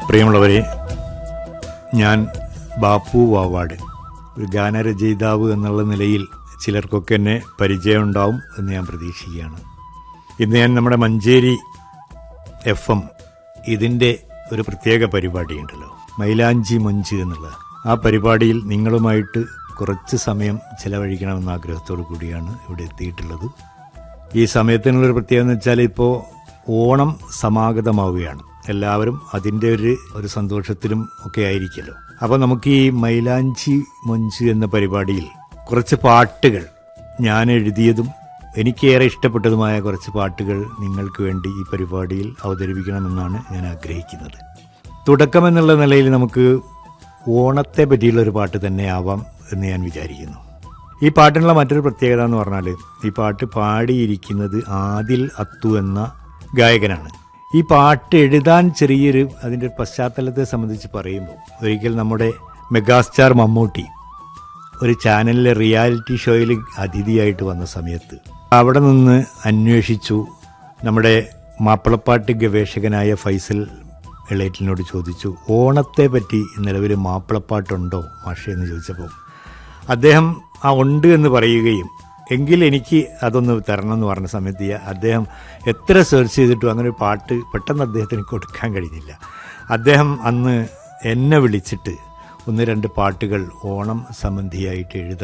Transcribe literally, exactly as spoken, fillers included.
പ്രിയമുള്ളവരെ, ഞാൻ ബാപ്പു വാവാട്, ഒരു ഗാനരചയിതാവ് എന്നുള്ള നിലയിൽ ചിലർക്കൊക്കെ എന്നെ പരിചയമുണ്ടാവും എന്ന് ഞാൻ പ്രതീക്ഷിക്കുകയാണ്. ഇന്ന് ഞാൻ നമ്മുടെ മഞ്ചേരി എഫ് എം ഇതിൻ്റെ ഒരു പ്രത്യേക പരിപാടിയുണ്ടല്ലോ, മൈലാഞ്ചി മൊഞ്ച് എന്നുള്ള ആ പരിപാടിയിൽ നിങ്ങളുമായിട്ട് കുറച്ച് സമയം ചിലവഴിക്കണമെന്ന ആഗ്രഹത്തോടു കൂടിയാണ് ഇവിടെ എത്തിയിട്ടുള്ളത്. ഈ സമയത്തിനുള്ളൊരു പ്രത്യേകത എന്ന് വെച്ചാൽ ഇപ്പോൾ ഓണം സമാഗതമാവുകയാണ്. എല്ലാവരും അതിൻ്റെ ഒരു ഒരു സന്തോഷത്തിലും ഒക്കെ ആയിരിക്കുമല്ലോ. അപ്പോൾ നമുക്ക് ഈ മൈലാഞ്ചി മൊഞ്ച് എന്ന പരിപാടിയിൽ കുറച്ച് പാട്ടുകൾ, ഞാൻ എഴുതിയതും എനിക്കേറെ ഇഷ്ടപ്പെട്ടതുമായ കുറച്ച് പാട്ടുകൾ നിങ്ങൾക്ക് വേണ്ടി ഈ പരിപാടിയിൽ അവതരിപ്പിക്കണമെന്നാണ് ഞാൻ ആഗ്രഹിക്കുന്നത്. തുടക്കമെന്നുള്ള നിലയിൽ നമുക്ക് ഓണത്തെ പറ്റിയുള്ളൊരു പാട്ട് തന്നെ ആവാം എന്ന് ഞാൻ വിചാരിക്കുന്നു. ഈ പാട്ടിനുള്ള മറ്റൊരു പ്രത്യേകത എന്ന് പറഞ്ഞാൽ, ഈ പാട്ട് പാടിയിരിക്കുന്നത് ആദിൽ അത്തു എന്ന ഗായകനാണ്. ഈ പാട്ട് എഴുതാൻ ചെറിയൊരു അതിൻ്റെ പശ്ചാത്തലത്തെ സംബന്ധിച്ച് പറയുമ്പോൾ, ഒരിക്കൽ നമ്മുടെ മെഗാസ്റ്റാർ മമ്മൂട്ടി ഒരു ചാനലിലെ റിയാലിറ്റി ഷോയിൽ അതിഥിയായിട്ട് വന്ന സമയത്ത് അവിടെ നിന്ന് അന്വേഷിച്ചു. നമ്മുടെ മാപ്പിളപ്പാട്ട് ഗവേഷകനായ ഫൈസൽ എളേറ്റിനോട് ചോദിച്ചു, ഓണത്തെ പറ്റി നിലവിൽ മാപ്പിളപ്പാട്ടുണ്ടോ മാഷേ എന്ന് ചോദിച്ചപ്പോൾ അദ്ദേഹം ആ ഉണ്ട് എന്ന് പറയുകയും, എങ്കിൽ എനിക്ക് അതൊന്ന് തരണം എന്ന് പറഞ്ഞ സമയത്ത് അദ്ദേഹം എത്ര സെർച്ച് ചെയ്തിട്ടും അങ്ങനെ ഒരു പാട്ട് പെട്ടെന്ന് അദ്ദേഹത്തിന് കൊടുക്കാൻ കഴിഞ്ഞില്ല. അദ്ദേഹം അന്ന് എന്നെ വിളിച്ചിട്ട് ഒന്ന് രണ്ട് പാട്ടുകൾ ഓണം സംബന്ധിയായിട്ട് എഴുതാൻ